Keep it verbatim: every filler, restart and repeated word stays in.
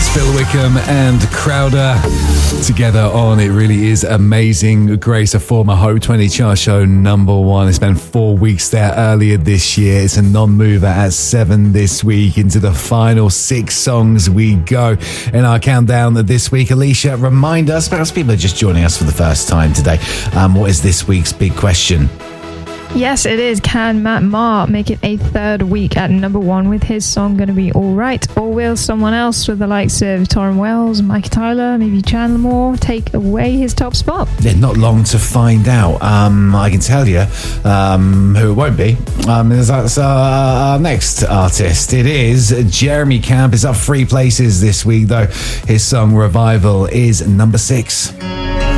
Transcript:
Phil Wickham and Crowder together on It Really Is Amazing Grace, a former Hope twenty chart show number one. It's been four weeks there earlier this year. It's a non-mover at seven this week. Into the final six songs we go in our countdown this week. Alicia, remind us, perhaps people are just joining us for the first time today, um, what is this week's big question? Yes, it is. Can Matt Maher make it a third week at number one with his song Gonna Be Alright? Or will someone else with the likes of Torrin Wells, Mike Tyler, maybe Chandler Moore take away his top spot? Yeah, not long to find out. Um, I can tell you um, who it won't be. Um, that's uh, our next artist. It is Jeremy Camp. Is up three places this week, though. His song Revival is number six.